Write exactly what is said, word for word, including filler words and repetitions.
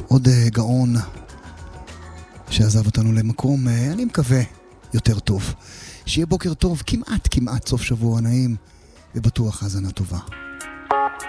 עוד uh, גאון שעזב אותנו למקום, uh, אני מקווה, יותר טוב. שיהיה בוקר טוב, כמעט כמעט סוף שבוע נעים, ובטוח האזנה טובה.